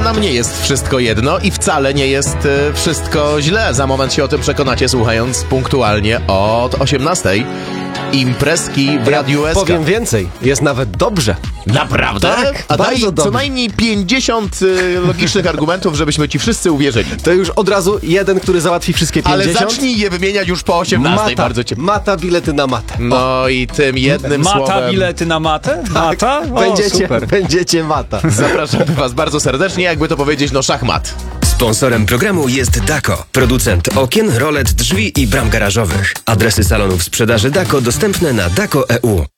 nam nie jest wszystko jedno i wcale nie jest wszystko źle. Za moment się o tym przekonacie, słuchając punktualnie od 18:00 imprezki w Radiu SK. Powiem więcej, jest nawet dobrze. Naprawdę? Tak, a daj bardzo co dobrze. najmniej 50 logicznych argumentów, żebyśmy ci wszyscy uwierzyli. To już od razu jeden, który załatwi wszystkie 50. Ale zacznij je wymieniać już po 18:00, bardzo cię... Mata bilety na matę. No i tym jednym Mata słowem bilety na matę? Mata? O, super. Będziecie mata. zapraszamy was bardzo serdecznie, jakby to powiedzieć, no szachmat. Sponsorem programu jest Dako, producent okien, rolet, drzwi i bram garażowych. Adresy salonów sprzedaży Dako dostępne na dako.eu.